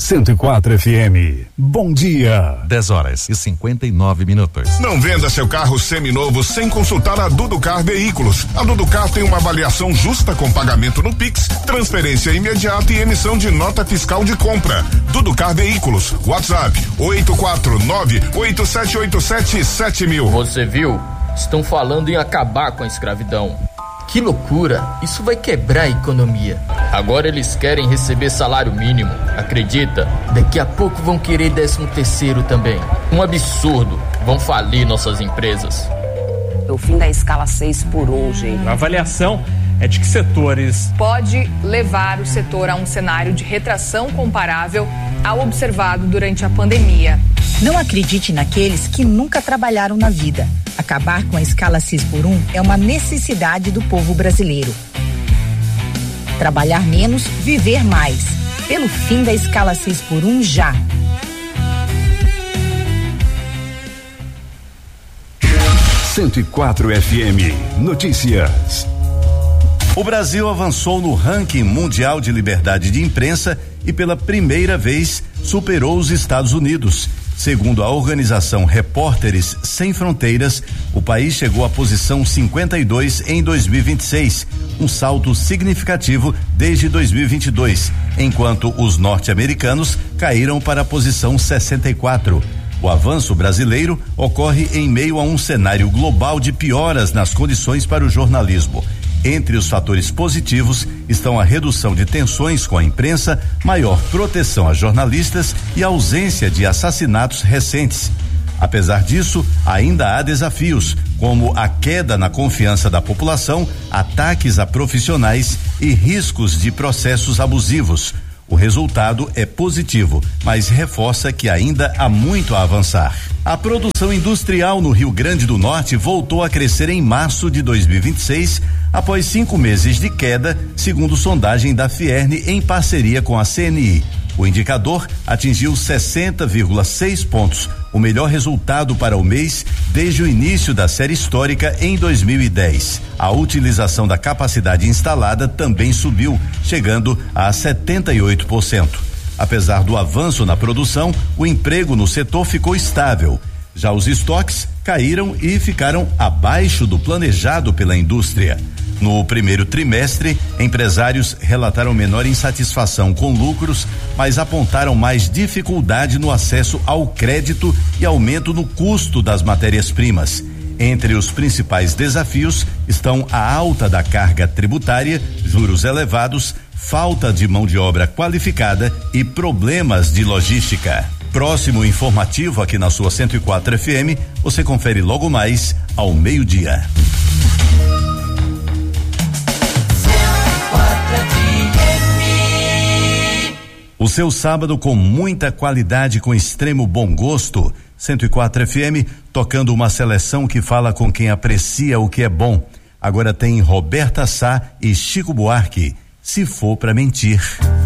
104 FM. Bom dia. 10h59. Não venda seu carro seminovo sem consultar a Duducar Veículos. A Duducar tem uma avaliação justa com pagamento no Pix, transferência imediata e emissão de nota fiscal de compra. Duducar Veículos. WhatsApp 849-8787-7000. Você viu? Estão falando em acabar com a escravidão. Que loucura! Isso vai quebrar a economia. Agora eles querem receber salário mínimo. Acredita? Daqui a pouco vão querer 13º também. Um absurdo. Vão falir nossas empresas. O fim da escala 6x1, gente. A avaliação é de que setores pode levar o setor a um cenário de retração comparável ao observado durante a pandemia. Não acredite naqueles que nunca trabalharam na vida. Acabar com a escala 6x1 é uma necessidade do povo brasileiro. Trabalhar menos, viver mais. Pelo fim da escala 6x1 já. ...104 FM. Notícias. O Brasil avançou no ranking mundial de liberdade de imprensa e pela primeira vez superou os Estados Unidos. Segundo a organização Repórteres Sem Fronteiras, o país chegou à posição 52 em 2026, um salto significativo desde 2022, enquanto os norte-americanos caíram para a posição 64. O avanço brasileiro ocorre em meio a um cenário global de pioras nas condições para o jornalismo. Entre os fatores positivos estão a redução de tensões com a imprensa, maior proteção a jornalistas e a ausência de assassinatos recentes. Apesar disso, ainda há desafios, como a queda na confiança da população, ataques a profissionais e riscos de processos abusivos. O resultado é positivo, mas reforça que ainda há muito a avançar. A produção industrial no Rio Grande do Norte voltou a crescer em março de 2026, após 5 meses de queda, segundo sondagem da Fierne em parceria com a CNI. O indicador atingiu 60,6 pontos, o melhor resultado para o mês desde o início da série histórica em 2010. A utilização da capacidade instalada também subiu, chegando a 78%. Apesar do avanço na produção, o emprego no setor ficou estável. Já os estoques caíram e ficaram abaixo do planejado pela indústria. No primeiro trimestre, empresários relataram menor insatisfação com lucros, mas apontaram mais dificuldade no acesso ao crédito e aumento no custo das matérias-primas. Entre os principais desafios estão a alta da carga tributária, juros elevados, falta de mão de obra qualificada e problemas de logística. Próximo informativo aqui na sua 104 FM, você confere logo mais ao meio-dia. O seu sábado com muita qualidade, com extremo bom gosto. 104 FM, tocando uma seleção que fala com quem aprecia o que é bom. Agora tem Roberta Sá e Chico Buarque, Se For Pra Mentir.